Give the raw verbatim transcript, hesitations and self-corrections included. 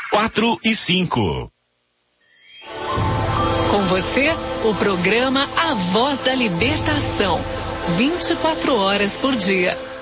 quatro e cinco. Com você, o programa A Voz da Libertação. vinte e quatro horas por dia.